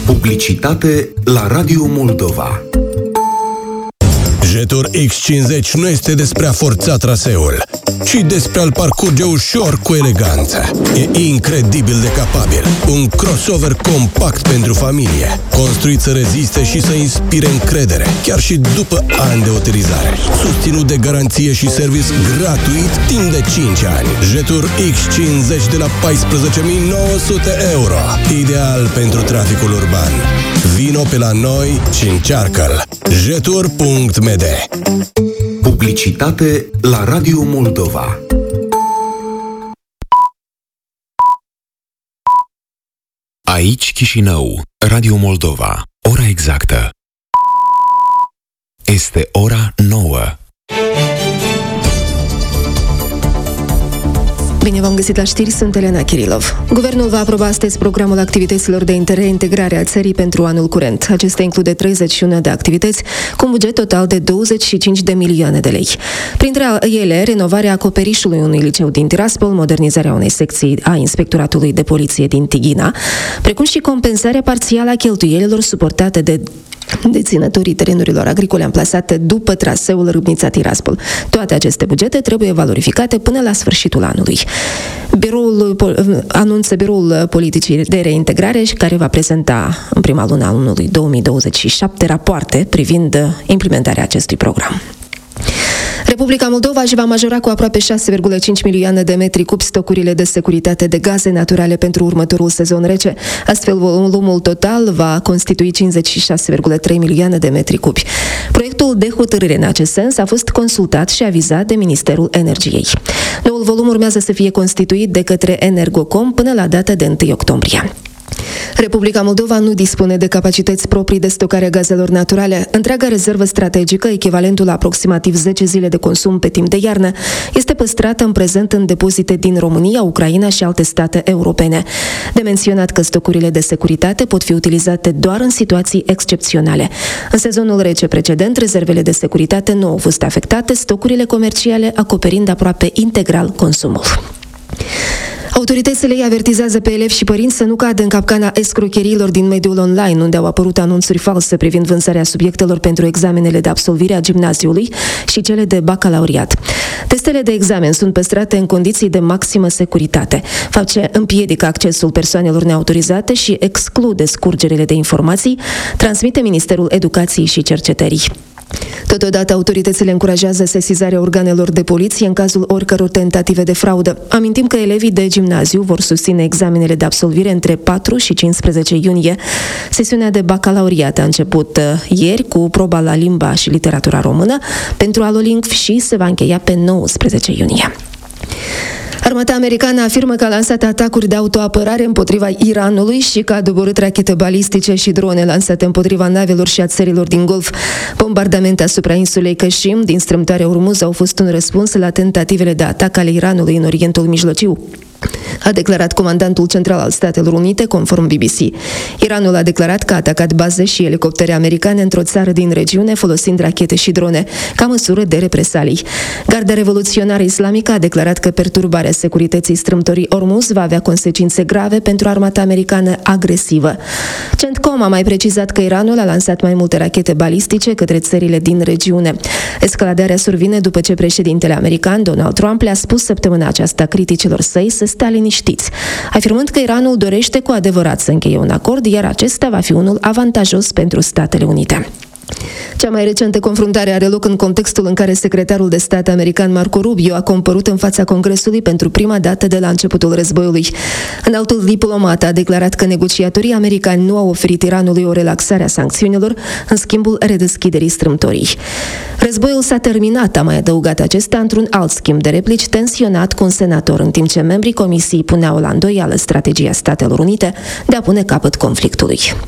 Publicitate la Radio Moldova. Jetur X50 nu este despre a forța traseul, ci despre a-l parcurge ușor cu eleganță. E incredibil de capabil. Un crossover compact pentru familie, construit să reziste și să inspire încredere, chiar și după ani de utilizare. Susținut de garanție și service gratuit timp de 5 ani. Jetur X50 de la 14.900 euro. Ideal pentru traficul urban. Vino pe la noi și încearcă-l. Jetur.md. Publicitate la Radio Moldova. Aici Chișinău, Radio Moldova. Ora exactă este ora 9. Bine v-am găsit la știri, sunt Elena Kirilov. Guvernul va aproba astăzi programul activităților de reintegrare a țării pentru anul curent. Acesta include 31 de activități cu un buget total de 25 de milioane de lei. Printre ele, renovarea acoperișului unui liceu din Tiraspol, modernizarea unei secții a Inspectoratului de Poliție din Tighina, precum și compensarea parțială a cheltuielilor suportate de deținătorii terenurilor agricole amplasate după traseul Râbnița-Tiraspol. Toate aceste bugete trebuie valorificate până la sfârșitul anului. Anunță Biroul Politicii de Reintegrare, care va prezenta în prima lună a anului 2027 rapoarte privind implementarea acestui program. Republica Moldova își va majora cu aproape 6,5 milioane de metri cubi stocurile de securitate de gaze naturale pentru următorul sezon rece. Astfel, volumul total va constitui 56,3 milioane de metri cubi. Proiectul de hotărâre în acest sens a fost consultat și avizat de Ministerul Energiei. Noul volum urmează să fie constituit de către Energocom până la data de 1 octombrie. Republica Moldova nu dispune de capacități proprii de stocare a gazelor naturale. Întreaga rezervă strategică, echivalentul la aproximativ 10 zile de consum pe timp de iarnă, este păstrată în prezent în depozite din România, Ucraina și alte state europene. De menționat că stocurile de securitate pot fi utilizate doar în situații excepționale. În sezonul rece precedent, rezervele de securitate nu au fost afectate, stocurile comerciale acoperind aproape integral consumul. Autoritățile îi avertizează pe elevi și părinți să nu cadă în capcana escrocheriilor din mediul online, unde au apărut anunțuri false privind vânzarea subiectelor pentru examenele de absolvire a gimnaziului și cele de bacalaureat. Testele de examen sunt păstrate în condiții de maximă securitate, fapt ce împiedică accesul persoanelor neautorizate și exclude scurgerile de informații, transmite Ministerul Educației și Cercetării. Totodată, autoritățile încurajează sesizarea organelor de poliție în cazul oricăror tentative de fraudă. Amintim că elevii de gimnaziu vor susține examenele de absolvire între 4 și 15 iunie. Sesiunea de bacalaureat a început ieri cu proba la limba și literatura română pentru Alolingv și se va încheia pe 19 iunie. Armata americană afirmă că a lansat atacuri de autoapărare împotriva Iranului și că a doborât rachete balistice și drone lansate împotriva navelor și a țărilor din Golf. Bombardamente asupra insulei Qashem din strâmtoarea Ormuz au fost un răspuns la tentativele de atac ale Iranului în Orientul Mijlociu, a declarat comandantul central al Statelor Unite, conform BBC. Iranul a declarat că a atacat baze și elicoptere americane într-o țară din regiune folosind rachete și drone, ca măsură de represalii. Garda Revoluționară Islamică a declarat că perturbarea securității strâmtorii Ormuz va avea consecințe grave pentru armata americană agresivă. CENTCOM a mai precizat că Iranul a lansat mai multe rachete balistice către țările din regiune. Escaladarea survine după ce președintele american Donald Trump le-a spus săptămâna aceasta criticilor săi să stea liniștiți, afirmând că Iranul dorește cu adevărat să încheie un acord, iar acesta va fi unul avantajos pentru Statele Unite. Cea mai recentă confruntare are loc în contextul în care secretarul de stat american Marco Rubio a compărut în fața Congresului pentru prima dată de la începutul războiului. Înaltul diplomat a declarat că negociatorii americani nu au oferit Iranului o relaxare a sancțiunilor în schimbul redeschiderii strâmtorii. Războiul s-a terminat, a mai adăugat acesta într-un alt schimb de replici tensionat cu un senator, în timp ce membrii comisiei puneau la îndoială strategia Statelor Unite de a pune capăt conflictului.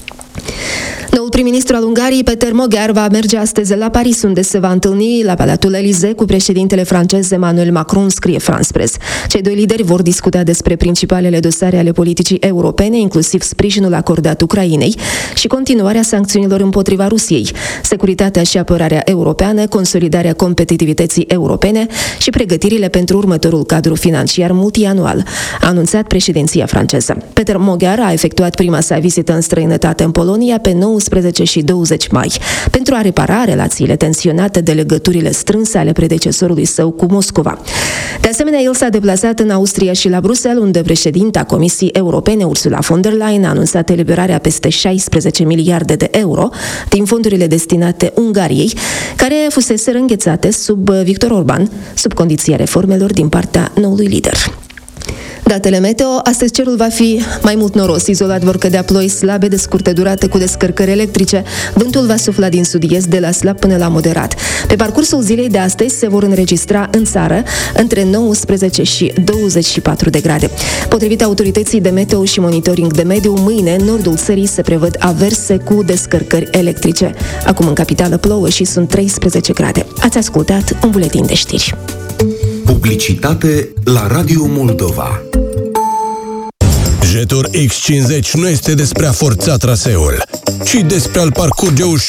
Noul prim-ministru al Ungariei, Peter Magyar, va merge astăzi la Paris, unde se va întâlni la Palatul Elysee cu președintele francez Emmanuel Macron, scrie France Press. Cei doi lideri vor discuta despre principalele dosare ale politicii europene, inclusiv sprijinul acordat Ucrainei și continuarea sancțiunilor împotriva Rusiei, securitatea și apărarea europeană, consolidarea competitivității europene și pregătirile pentru următorul cadru financiar multianual, a anunțat președinția franceză. Peter Magyar a efectuat prima sa vizită în străinătate în Polonia pe 19 și 20 mai, pentru a repara relațiile tensionate de legăturile strânse ale predecesorului său cu Moscova. De asemenea, el s-a deplasat în Austria și la Bruxelles, unde președinta Comisiei Europene, Ursula von der Leyen, a anunțat eliberarea peste 16 miliarde de euro din fondurile destinate Ungariei, care fusese înghețate sub Viktor Orban, sub condiția reformelor din partea noului lider. Datele meteo, astăzi cerul va fi mai mult noros, izolat vor cădea ploi slabe de scurtă durată cu descărcări electrice, vântul va sufla din sud-est de la slab până la moderat. Pe parcursul zilei de astăzi se vor înregistra în țară între 19 și 24 de grade. Potrivit autorității de meteo și monitoring de mediu, mâine în nordul țării se prevăd averse cu descărcări electrice. Acum în capitală plouă și sunt 13 grade. Ați ascultat un buletin de știri. Publicitate la Radio Moldova. Jetur X50 nu este despre a forța traseul, ci despre a-l parcurge ușor